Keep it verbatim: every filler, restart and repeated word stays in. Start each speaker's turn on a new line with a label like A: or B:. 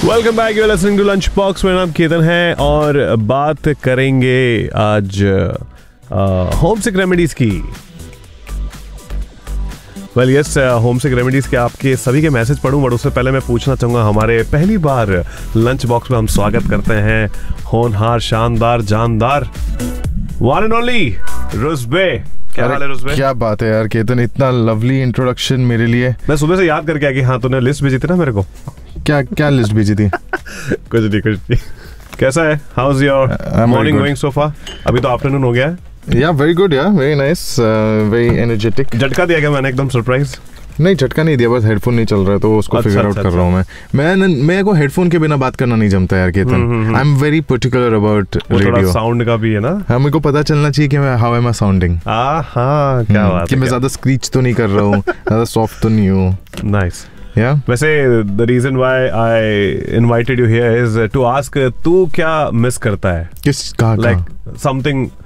A: Welcome back, you are listening to lunch box. मेरा नाम केतन है और बात करेंगे आज होम सिक रेमेडीज की। वेल यस, होम सिक रेमेडीज के आपके सभी के मैसेज पढ़ूं, बट उससे पहले मैं पूछना चाहूंगा, हमारे पहली बार लंच बॉक्स में हम स्वागत करते हैं होनहार, शानदार, जानदार, वन एंड ओनली रुस्बे। क्या हाल है रुस्बे?
B: क्या बात है यार केतन, इतना लवली इंट्रोडक्शन मेरे लिए।
A: मैं सुबह से याद करके आया कि हाँ तूने लिस्ट भेजी थी ना मेरे को।
B: क्या क्या लिस्ट भेजी थी?
A: कुछ नहीं कुछ नहीं। कैसा है? How is your morning going so फार? अभी तो आफ्टरनून हो गया है।
B: या वेरी गुड यार, वेरी नाइस, वेरी एनर्जेटिक।
A: झटका दिया क्या मैंने एकदम सरप्राइज?
B: नहीं झटका नहीं दिया, बस हेडफोन नहीं चल रहा है तो उसको
A: अच्छा,
B: फिगर आउट
A: अच्छा,
B: कर रहा हूँ मैं मैं मेरे को हेडफोन के बिना बात करना नहीं जमता यार Ketan. I am very particular about radio.
A: Sound का भी है ना।
B: हाँ, मेरे को पता चलना चाहिए कि मैं हाउ एम आई साउंडिंग।
A: हाँ क्या बात
B: कि मैं ज्यादा स्क्रीच तो नहीं कर रहा हूँ, ज्यादा सॉफ्ट तो नहीं हूँ।
A: नाइस।
B: Yeah?
A: वैसे the reason why I invited you here is to ask, तू क्या मिस करता है?
B: किस कहा
A: Like something